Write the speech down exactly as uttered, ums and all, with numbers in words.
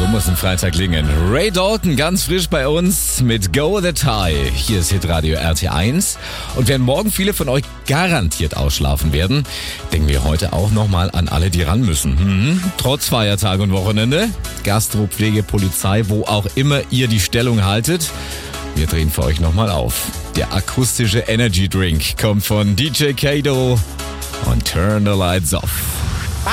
muss ein Freitag klingen. Ray Dalton ganz frisch bei uns mit Go the Tie. Hier ist Hitradio R T eins. Und während morgen viele von euch garantiert ausschlafen werden, denken wir heute auch nochmal an alle, die ran müssen. Hm, trotz Feiertag und Wochenende. Gastro, Pflege, Polizei, wo auch immer ihr die Stellung haltet. Wir drehen für euch nochmal auf. Der akustische Energy Drink kommt von D J Kato und Turn the Lights Off.